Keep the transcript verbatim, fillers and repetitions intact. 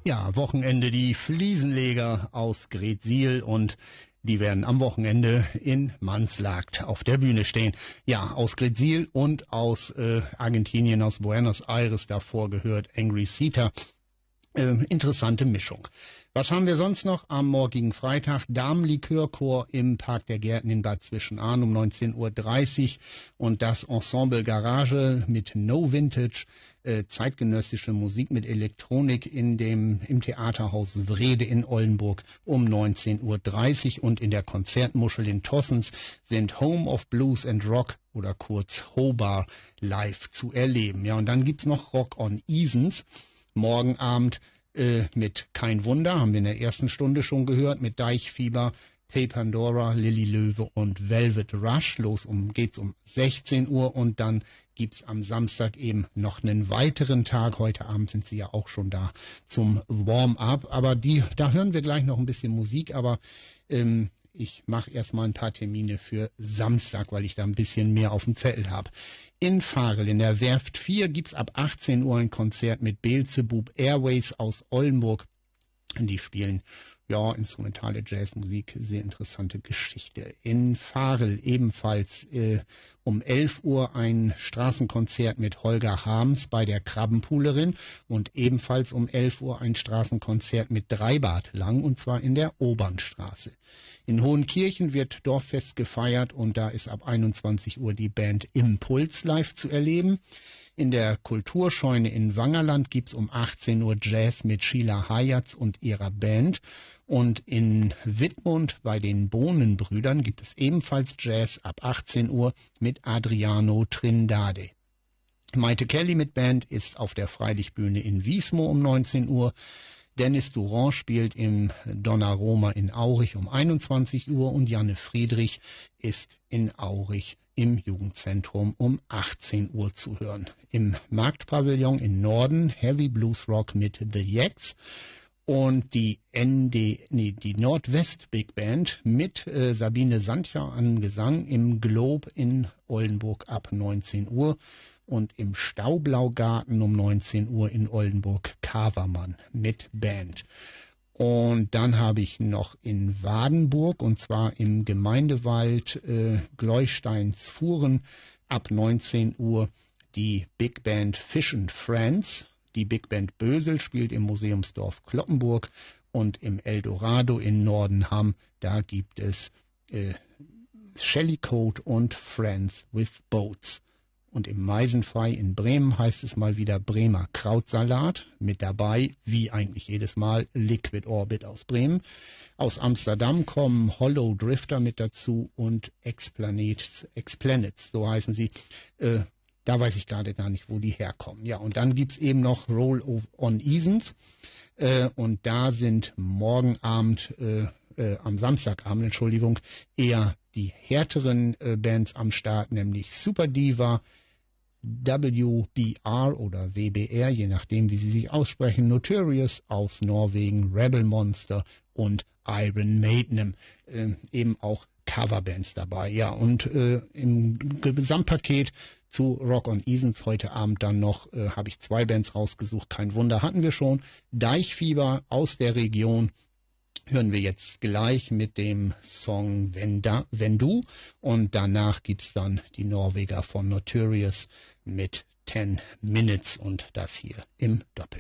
Ja, Wochenende die Fliesenleger aus Greetsiel und die werden am Wochenende in Manslakt auf der Bühne stehen. Ja, aus Greetsiel und aus äh, Argentinien, aus Buenos Aires davor gehört Angry Zeta. Äh, interessante Mischung. Was haben wir sonst noch am morgigen Freitag? Damenlikörchor im Park der Gärten in Bad Zwischenahn um neunzehn Uhr dreißig und das Ensemble Garage mit No Vintage, äh, zeitgenössische Musik mit Elektronik in dem im Theaterhaus Wrede in Oldenburg um neunzehn Uhr dreißig und in der Konzertmuschel in Tossens sind Home of Blues and Rock oder kurz Hobar live zu erleben. Ja, und dann gibt's noch Rock on Isens. Morgen Abend äh, mit Kein Wunder, haben wir in der ersten Stunde schon gehört, mit Deichfieber, Hey Pandora, Lilly Löwe und Velvet Rush. Los um geht's um sechzehn Uhr und dann gibt's am Samstag eben noch einen weiteren Tag. Heute Abend sind sie ja auch schon da zum Warm-up. Aber die, da hören wir gleich noch ein bisschen Musik, aber ähm, ich mache erstmal ein paar Termine für Samstag, weil ich da ein bisschen mehr auf dem Zettel habe. In Varel, in der Werft vier, gibt's ab achtzehn Uhr ein Konzert mit Beelzebub Airways aus Oldenburg. Die spielen ja instrumentale Jazzmusik, sehr interessante Geschichte. In Varel ebenfalls äh, um elf Uhr ein Straßenkonzert mit Holger Harms bei der Krabbenpoolerin und ebenfalls um elf Uhr ein Straßenkonzert mit Dreibart Lang und zwar in der Obernstraße. In Hohenkirchen wird Dorffest gefeiert und da ist ab einundzwanzig Uhr die Band Impuls live zu erleben. In der Kulturscheune in Wangerland gibt's um achtzehn Uhr Jazz mit Sheila Hayatz und ihrer Band. Und in Wittmund bei den Bohnenbrüdern gibt es ebenfalls Jazz ab achtzehn Uhr mit Adriano Trindade. Maite Kelly mit Band ist auf der Freilichtbühne in Wiesmoor um neunzehn Uhr. Dennis Durand spielt im Donnaroma in Aurich um einundzwanzig Uhr und Janne Friedrich ist in Aurich im Jugendzentrum um achtzehn Uhr zu hören. Im Marktpavillon in Norden Heavy Blues Rock mit The Yaks und die N D, nee, die Nordwest Big Band mit äh, Sabine Sandja am Gesang im Globe in Oldenburg ab neunzehn Uhr. Und im Staublaugarten um neunzehn Uhr in Oldenburg Kavermann mit Band. Und dann habe ich noch in Wadenburg, und zwar im Gemeindewald äh, Gleusteins Fuhren ab neunzehn Uhr die Big Band Fish and Friends. Die Big Band Bösel spielt im Museumsdorf Cloppenburg und im Eldorado in Nordenham, da gibt es äh, Shellycoat und Friends with Boats. Und im Meisenfrei in Bremen heißt es mal wieder Bremer Krautsalat. Mit dabei, wie eigentlich jedes Mal, Liquid Orbit aus Bremen. Aus Amsterdam kommen Hollow Drifter mit dazu und Explanets, Explanets, so heißen sie. Äh, da weiß ich gerade gar nicht, wo die herkommen. Ja, und dann gibt's eben noch Roll on Isens. Äh, und da sind morgen Abend, äh, äh, am Samstagabend, Entschuldigung, eher die härteren äh, Bands am Start, nämlich Super Diva, W B R oder W B R, je nachdem wie sie sich aussprechen, Notorious aus Norwegen, Rebel Monster und Iron Maiden, äh, eben auch Coverbands dabei. Ja, und äh, im Gesamtpaket zu Rock on Isens heute Abend dann noch, äh, habe ich zwei Bands rausgesucht, kein Wunder, hatten wir schon. Deichfieber aus der Region hören wir jetzt gleich mit dem Song Wenn, da, Wenn Du und danach gibt's dann die Norweger von Notorious mit Ten Minutes und das hier im Doppel.